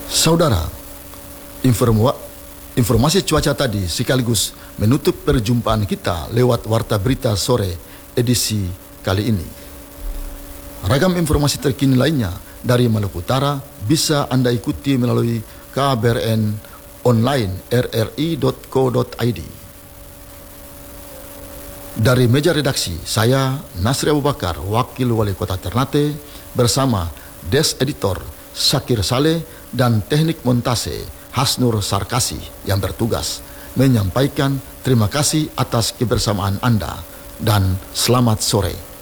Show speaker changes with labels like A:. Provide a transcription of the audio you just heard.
A: Saudara, informasi cuaca tadi sekaligus menutup perjumpaan kita lewat Warta Berita Sore edisi kali ini. Ragam informasi terkini lainnya dari Maluku Utara bisa Anda ikuti melalui KBRN online rri.co.id. Dari meja redaksi, saya Nasri Abu Bakar, Wakil Wali Kota Ternate, bersama Desk Editor Syakir Saleh dan Teknik Montase Hasnur Sarkasi yang bertugas menyampaikan terima kasih atas kebersamaan Anda dan selamat sore.